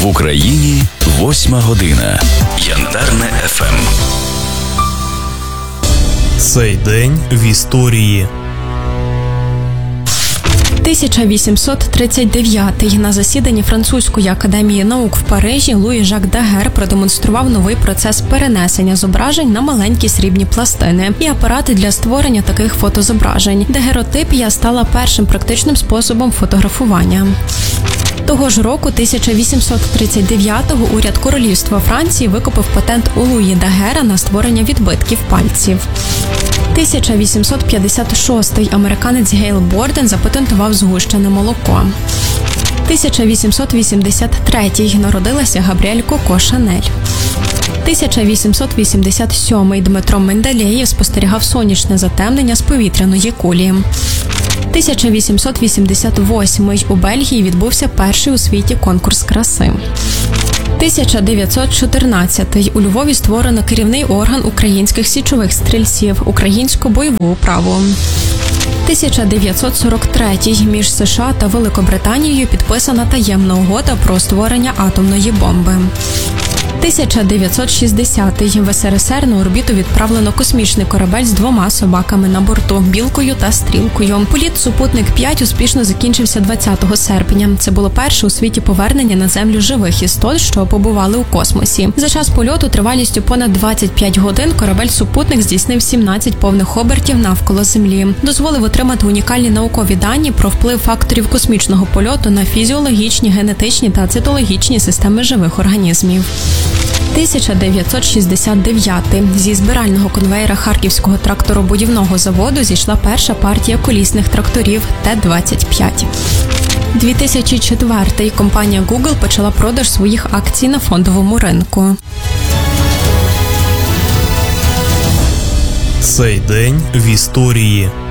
Україні 8 година. Яндарне ФМ. Цей день в історії. 1839 на засіданні Французької академії наук в Парижі Луї Жак Дагер продемонстрував новий процес перенесення зображень на маленькі срібні пластини і апарати для створення таких фотозображень. Дагеротипія стала першим практичним способом фотографування. Того ж року, 1839-го, уряд Королівства Франції викупив патент у Луї Дагера на створення відбитків пальців. 1856-й американець Гейл Борден запатентував згущене молоко. 1883-й народилася Габріель Коко Шанель. 1887-й Дмитро Менделєєв спостерігав сонячне затемнення з повітряної кулі. 1888-й у Бельгії відбувся перший у світі конкурс краси. 1914-й у Львові створено керівний орган українських січових стрільців – Українську бойову управу. 1943-й між США та Великобританією підписана таємна угода про створення атомної бомби. 1960-й в СРСР на орбіту відправлено космічний корабель з 2 собаками на борту – Білкою та Стрілкою. Політ «Супутник-5» успішно закінчився 20 серпня. Це було перше у світі повернення на Землю живих істот, що побували у космосі. За час польоту тривалістю понад 25 годин корабель-супутник здійснив 17 повних обертів навколо Землі. Дозволив отримати унікальні наукові дані про вплив факторів космічного польоту на фізіологічні, генетичні та цитологічні системи живих організмів. 1969. Зі збирального конвеєра Харківського тракторобудівного заводу зійшла перша партія колісних тракторів Т-25. 2004. Компанія Google почала продаж своїх акцій на фондовому ринку. Цей день в історії.